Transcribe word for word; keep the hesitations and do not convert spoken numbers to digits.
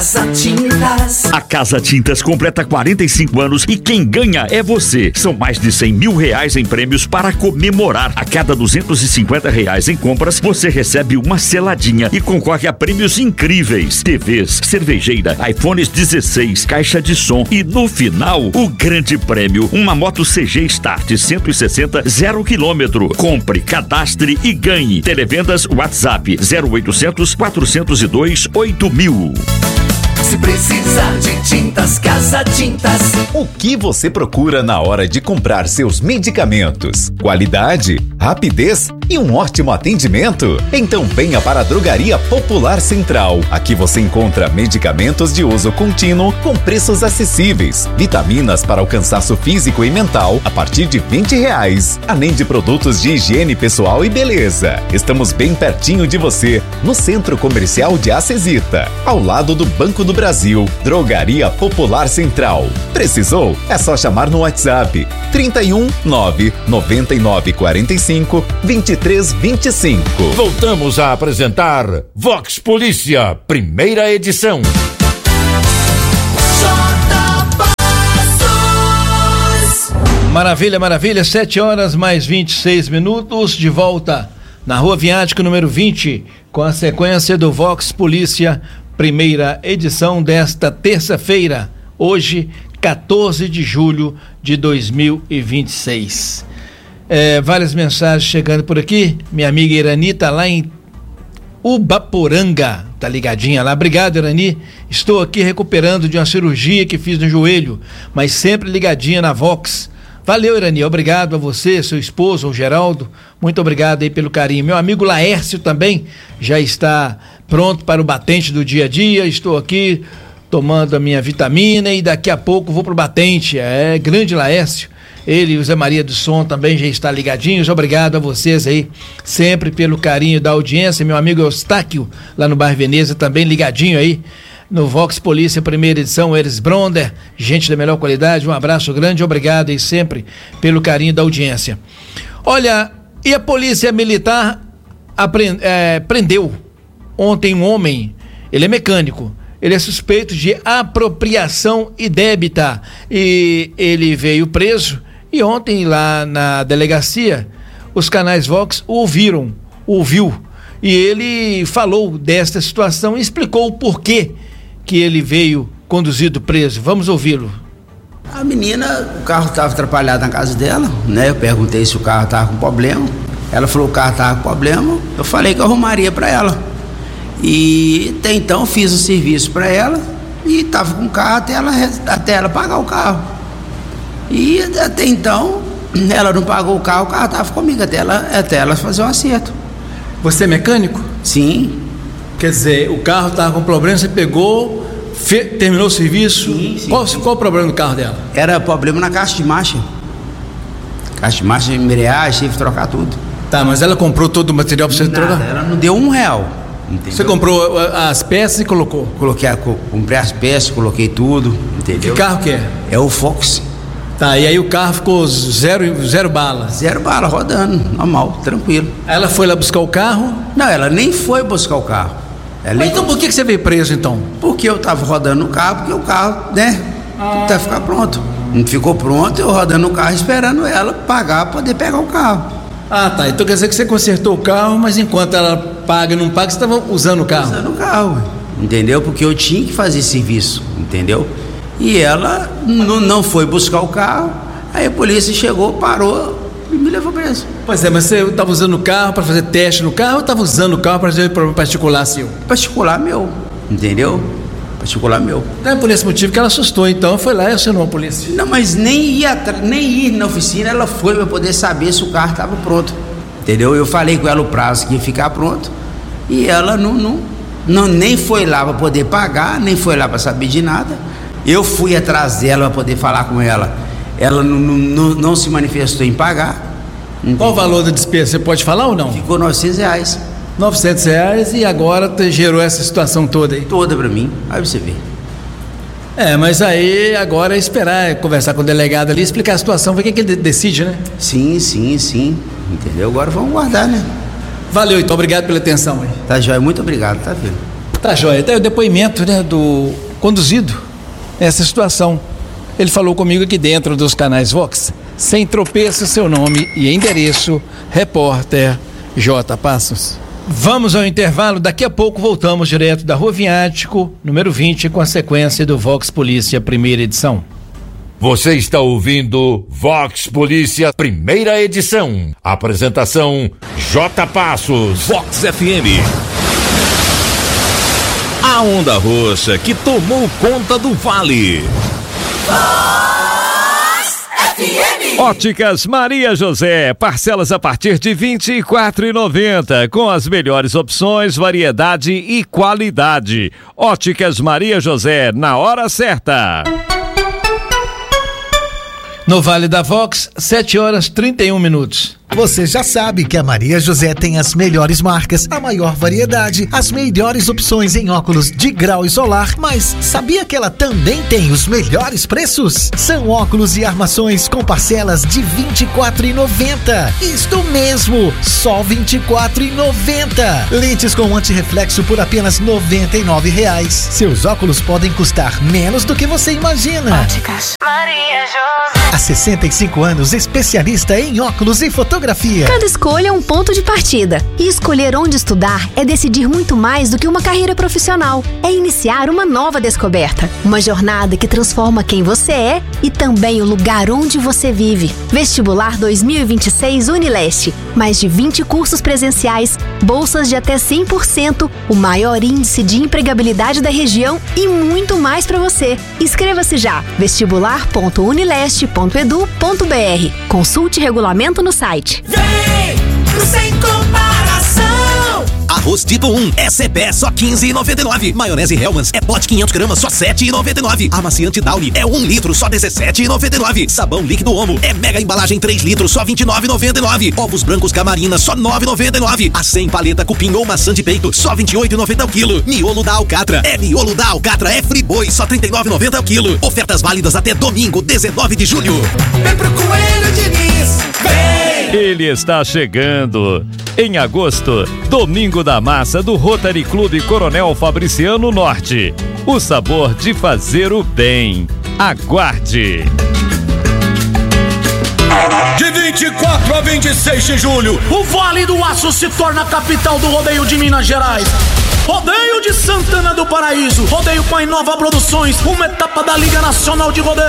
Casa Tintas. A Casa Tintas completa quarenta e cinco anos e quem ganha é você. São mais de cem mil reais em prêmios para comemorar. A cada duzentos e cinquenta reais em compras, você recebe uma seladinha e concorre a prêmios incríveis. T Vs, cervejeira, iPhones dezesseis, caixa de som e no final, o grande prêmio, uma moto C G Start cento e sessenta, zero quilômetro. Compre, cadastre e ganhe. Televendas WhatsApp zero oitocentos, quatrocentos e dois, oito mil. Se precisar de tintas, Casa Tintas. O que você procura na hora de comprar seus medicamentos? Qualidade, rapidez e um ótimo atendimento? Então venha para a Drogaria Popular Central. Aqui você encontra medicamentos de uso contínuo com preços acessíveis, vitaminas para o cansaço físico e mental a partir de vinte reais, além de produtos de higiene pessoal e beleza. Estamos bem pertinho de você, no Centro Comercial de Acesita, ao lado do Banco do Brasil. Drogaria Popular Central. Precisou? É só chamar no WhatsApp trinta e um, nove, noventa e nove, quarenta e cinco, vinte e três, vinte e cinco. Voltamos a apresentar Vox Polícia, primeira edição. Maravilha, maravilha, sete horas mais vinte e seis minutos, de volta na Rua Viático número vinte, com a sequência do Vox Polícia, primeira edição desta terça-feira, hoje, quatorze de julho de dois mil e vinte e seis. É, várias mensagens chegando por aqui. Minha amiga Irani tá lá em Ubaporanga, tá ligadinha lá. Obrigado, Irani. Estou aqui recuperando de uma cirurgia que fiz no joelho, mas sempre ligadinha na Vox. Valeu, Irani, obrigado a você, seu esposo, o Geraldo, muito obrigado aí pelo carinho. Meu amigo Laércio também já está pronto para o batente do dia a dia. Estou aqui tomando a minha vitamina e daqui a pouco vou pro batente. É, grande Laércio, ele e o Zé Maria do Som também já está ligadinhos. Obrigado a vocês aí, sempre pelo carinho da audiência. Meu amigo Eustáquio, lá no bairro Veneza, também ligadinho aí no Vox Polícia, primeira edição, Eres Bronder, gente da melhor qualidade, um abraço grande, obrigado aí sempre pelo carinho da audiência. Olha, e a Polícia Militar aprend, é, prendeu ontem um homem, ele é mecânico, ele é suspeito de apropriação indébita e ele veio preso e ontem lá na delegacia, os canais Vox o ouviram, ouviu, e ele falou desta situação e explicou o porquê que ele veio conduzido preso. Vamos ouvi-lo. A menina, o carro estava atrapalhado na casa dela, né? Eu perguntei se o carro estava com problema. Ela falou que o carro estava com problema. Eu falei que eu arrumaria para ela. E até então fiz o serviço para ela e estava com o carro até ela, até ela pagar o carro. E até então ela não pagou o carro, o carro estava comigo até ela, até ela fazer um acerto. Você é mecânico? Sim. Quer dizer, o carro estava com problema, você pegou, fe, terminou o serviço? Sim, sim. Qual, qual o problema do carro dela? Era problema na caixa de marcha. Caixa de marcha, embreagem, tive que trocar tudo. Tá, mas ela comprou todo o material para você Nada, trocar? Ela não deu um real. Entendeu? Você comprou as peças e colocou? Coloquei, comprei as peças, coloquei tudo, entendeu? Que carro que é? É o Fox. Tá, e aí o carro ficou zero, zero bala? Zero bala, rodando, normal, tranquilo. Aí ela foi lá buscar o carro? Não, ela nem foi buscar o carro. Ela Mas então por que você veio preso então? Porque eu tava rodando no carro, porque o carro, né, ah. tá ficar pronto. Não ficou pronto, eu rodando no carro esperando ela pagar pra poder pegar o carro. Ah, tá, então quer dizer que você consertou o carro, mas enquanto ela paga e não paga, você estava usando o carro? Usando o carro, entendeu? Porque eu tinha que fazer serviço, entendeu? E ela não foi buscar o carro, aí a polícia chegou, parou e me levou preso. Pois é, mas você estava usando o carro para fazer teste no carro ou estava usando o carro para fazer problema particular seu? Particular meu, entendeu? Particular meu. Não é por esse motivo que ela assustou, então foi lá e acionou a polícia. Não, mas nem ir, nem ir na oficina ela foi para poder saber se o carro estava pronto, entendeu? Eu falei com ela o prazo que ia ficar pronto e ela não, não, não nem foi lá para poder pagar, nem foi lá para saber de nada. Eu fui atrás dela para poder falar com ela. Ela não, não, não se manifestou em pagar. Entendeu? Qual o valor da despesa? Você pode falar ou não? Ficou novecentos reais. novecentos reais e agora te gerou essa situação toda aí? Toda para mim. Aí você vê. É, mas aí agora é esperar, conversar com o delegado ali, explicar a situação, ver o que ele decide, né? Sim, sim, sim. Entendeu? Agora vamos guardar, né? Valeu, então. Obrigado pela atenção aí. Tá, Joia. Muito obrigado, tá vendo? Tá joia, até o depoimento, né, do conduzido essa situação. Ele falou comigo aqui dentro dos canais Vox, sem tropeço, seu nome e endereço, repórter J. Passos. Vamos ao intervalo, daqui a pouco voltamos direto da Rua Viático, número vinte, com a sequência do Vox Polícia, primeira edição. Você está ouvindo Vox Polícia, primeira edição. Apresentação J. Passos. Vox F M. A onda roxa que tomou conta do vale. Vox F M. Óticas Maria José, parcelas a partir de vinte e quatro reais e noventa centavos, com as melhores opções, variedade e qualidade. Óticas Maria José, na hora certa. No Vale da Vox, sete horas e trinta e um minutos. Você já sabe que a Maria José tem as melhores marcas, a maior variedade, as melhores opções em óculos de grau e solar, mas sabia que ela também tem os melhores preços? São óculos e armações com parcelas de vinte e quatro reais e noventa centavos. Isto mesmo, só vinte e quatro reais e noventa centavos. Lentes com antirreflexo por apenas noventa e nove reais. Seus óculos podem custar menos do que você imagina. Óticas Maria José. Há sessenta e cinco anos, especialista em óculos e fotografia. Cada escolha é um ponto de partida. E escolher onde estudar é decidir muito mais do que uma carreira profissional. É iniciar uma nova descoberta. Uma jornada que transforma quem você é e também o lugar onde você vive. Vestibular dois mil e vinte e seis Unileste. Mais de vinte cursos presenciais, bolsas de até cem por cento, o maior índice de empregabilidade da região e muito mais para você. Inscreva-se já. vestibular ponto unileste ponto edu ponto br. Consulte regulamento no site. Vem pro Sem Comparação. Arroz tipo um, S P é só quinze reais e noventa e nove centavos. Maionese Hellmann's é pote quinhentos gramas, só sete reais e noventa e nove centavos. Amaciante Downy é um litro, só dezessete reais e noventa e nove centavos. Sabão líquido Omo é mega embalagem três litros, só vinte e nove reais e noventa e nove centavos. Ovos brancos Camarina, só nove reais e noventa e nove centavos. A cem paleta cupim ou maçã de peito, só vinte e oito reais e noventa centavos o quilo. Miolo da Alcatra, é miolo da Alcatra, é Friboi, só trinta e nove reais e noventa centavos o quilo. Ofertas válidas até domingo, dezenove de julho. Vem pro Coelho Diniz, vem! Ele está chegando. Em agosto, Domingo da Massa do Rotary Clube Coronel Fabriciano Norte. O sabor de fazer o bem. Aguarde! De vinte e quatro a vinte e seis de julho, o Vale do Aço se torna a capital do rodeio de Minas Gerais. Rodeio de Santana do Paraíso. Rodeio com a Inova Produções, uma etapa da Liga Nacional de Rodeio.